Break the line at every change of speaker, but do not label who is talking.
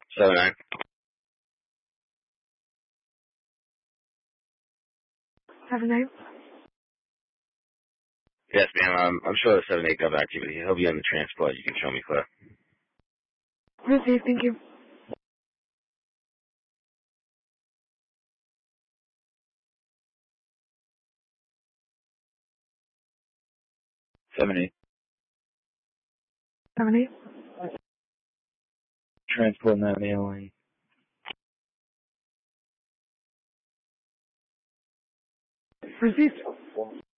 7-9.
7-8.
Yes, ma'am. I'm sure the 7-8 got back to you, but he'll be on the transport. You can show me clear.
Received, thank you.
Seven eight.
7-8.
Transport in that mail lane.
Received.